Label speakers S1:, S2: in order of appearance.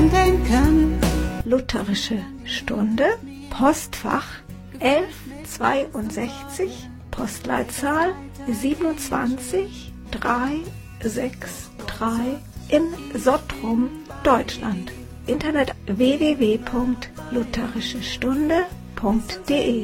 S1: denken.
S2: Lutherische Stunde, Postfach 1162, Postleitzahl 27363 in Sottrum, Deutschland. Internet www.lutherischestunde.de